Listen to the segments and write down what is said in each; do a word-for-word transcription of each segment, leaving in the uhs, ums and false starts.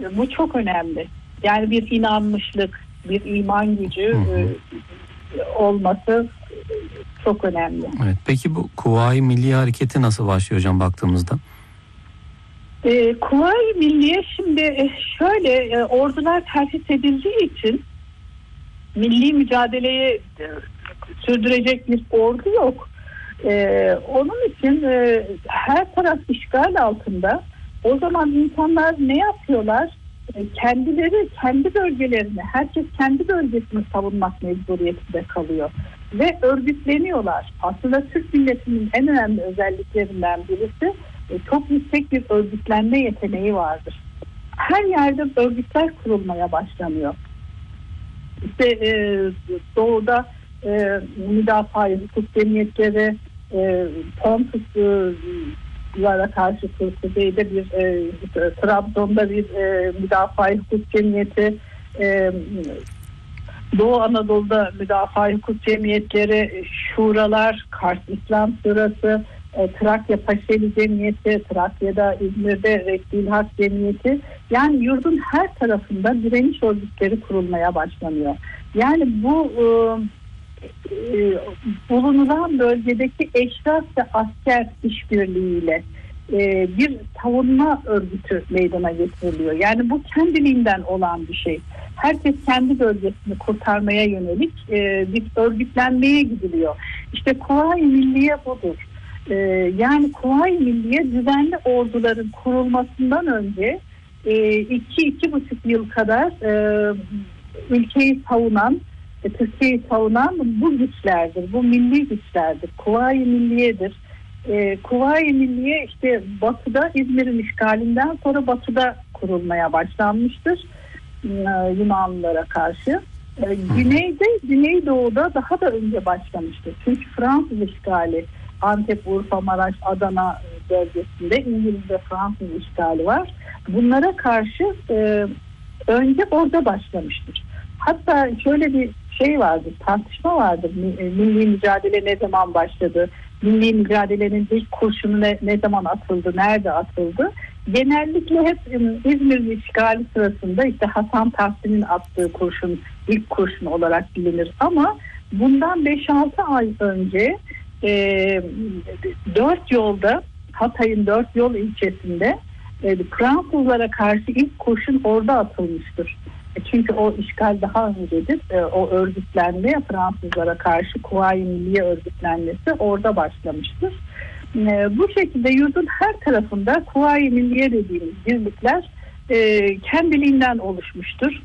Bu çok önemli. Yani bir inanmışlık, bir iman gücü hı hı. E, olması çok önemli. Evet. Peki bu Kuvayi Milliye Hareketi nasıl başlıyor hocam baktığımızda? E, Kuvayi Milliye şimdi şöyle e, ordular terhis edildiği için milli mücadeleyi e, sürdürecek bir ordu yok. E, onun için e, her taraf işgal altında. O zaman insanlar ne yapıyorlar? E, kendileri kendi bölgelerini, herkes kendi bölgesini savunmak mecburiyetinde kalıyor. Ve örgütleniyorlar. Aslında Türk milletinin en önemli özelliklerinden birisi e, çok yüksek bir örgütlenme yeteneği vardır. Her yerde örgütler kurulmaya başlanıyor. İşte e, doğuda e, müdafaa-i hukuk cemiyetleri, e, Pontuslara karşı kuzeyde bir e, Trabzon'da bir e, müdafaa-i hukuk cemiyeti, e, Doğu Anadolu'da müdafaa-i hukuk cemiyetleri, şuralar, Kars İslam Şurası, e, Trakya Paşeli Cemiyeti, Trakya'da İzmir'de Rekkil Hak Cemiyeti. Yani yurdun her tarafında direniş örgütleri kurulmaya başlanıyor. Yani bu e, e, bulunulan bölgedeki eşraf ve asker işbirliğiyle e, bir savunma örgütü meydana getiriliyor. Yani bu kendiliğinden olan bir şey. Herkes kendi bölgesini kurtarmaya yönelik e, bir örgütlenmeye gidiliyor. İşte Kuvayi Milliye budur. E, yani Kuvayi Milliye düzenli orduların kurulmasından önce e, iki iki buçuk yıl kadar e, ülkeyi savunan, e, Türkiye'yi savunan bu güçlerdir. Bu milli güçlerdir. Kuvayi Milliye'dir. E, Kuvayi Milliye işte Batı'da, İzmir'in işgalinden sonra Batı'da kurulmaya başlanmıştır. Yunanlılara karşı. Güneyde, Güneydoğu'da daha da önce başlamıştır. Çünkü Fransız işgali, Antep, Urfa, Maraş, Adana bölgesinde İngiliz ve Fransız işgali var. Bunlara karşı e, önce orada başlamıştır. Hatta şöyle bir şey vardır, tartışma vardır. Milli mücadele ne zaman başladı? Milli mücadelenin ilk kurşunu ne, ne zaman atıldı? Nerede atıldı? Genellikle hep İzmir'in işgali sırasında işte Hasan Tahsin'in attığı kurşun ilk kurşun olarak bilinir. Ama bundan beş altı ay önce e, dört yolda, Hatay'ın dört yol ilçesinde e, Fransızlara karşı ilk kurşun orada atılmıştır. E, çünkü o işgal daha öncedir. E, o örgütlenme Fransızlara karşı Kuvayi Milliye örgütlenmesi orada başlamıştır. E, bu şekilde yurdun her tarafında Kuvayi Milliye dediğimiz birlikler e, kendiliğinden oluşmuştur.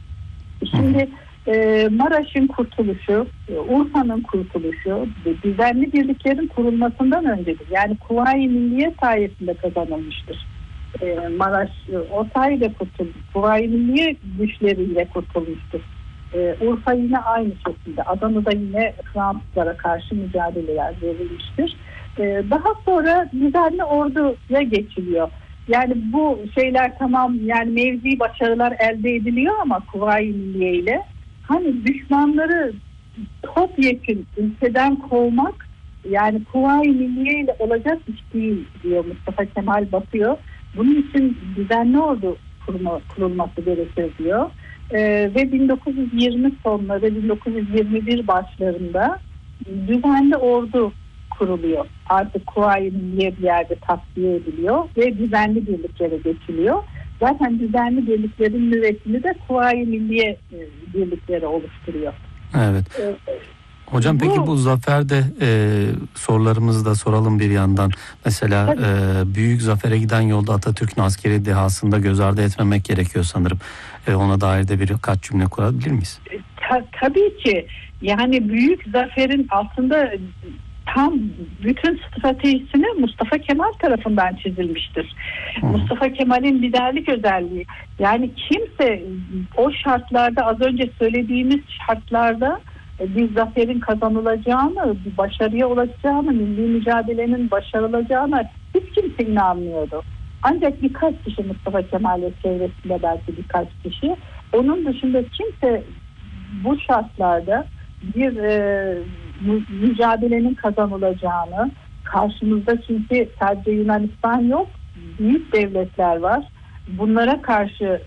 Şimdi e, Maraş'ın kurtuluşu, e, Urfa'nın kurtuluşu düzenli birliklerin kurulmasından öncedir. Yani Kuvayi Milliye sayesinde kazanılmıştır. E, Maraş e, o sayede kurtulmuş. Kuvayi Milliye güçleriyle kurtulmuştur. E, Urfa yine aynı şekilde. Adana'da yine Fransızlara karşı mücadeleler verilmiştir. E, daha sonra düzenli orduya geçiliyor. Yani bu şeyler tamam, yani mevzi başarılar elde ediliyor ama Kuvayi Milliye ile hani düşmanları topyekün ülkeden kovmak, yani Kuvayi Milliye ile olacak iş değil diyor Mustafa Kemal Bakıyor. Bunun için düzenli ordu kurma, kurulması gerekir diyor. Ee, ve bin dokuz yüz yirmi sonları, bin dokuz yüz yirmi bir başlarında düzenli ordu kuruluyor. Artık Kuvayi Milliye bir yerde tasfiye ediliyor ve düzenli birliklere geçiliyor. Zaten düzenli birliklerin müvekkili de Kuvayi Milliye birlikleri oluşturuyor. Evet. Evet. Hocam peki bu, bu zaferde e, sorularımızı da soralım bir yandan. Mesela e, büyük zafere giden yolda Atatürk'ün askeri dehasını göz ardı etmemek gerekiyor sanırım. E, ona dair de birkaç cümle kurabilir miyiz? Ta, tabii ki. Yani büyük zaferin altında tam bütün stratejisini Mustafa Kemal tarafından çizilmiştir. Hmm. Mustafa Kemal'in liderlik özelliği. Yani kimse o şartlarda, az önce söylediğimiz şartlarda bir zaferin kazanılacağını, bir başarıya ulaşacağını, milli mücadelenin başarılacağına hiç kimse inanmıyordu. Ancak birkaç kişi, Mustafa Kemal'le çevresinde belki birkaç kişi, onun dışında kimse bu şartlarda bir e, mücadelenin kazanılacağını, karşımızda çünkü sadece Yunanistan yok, büyük devletler var. Bunlara karşı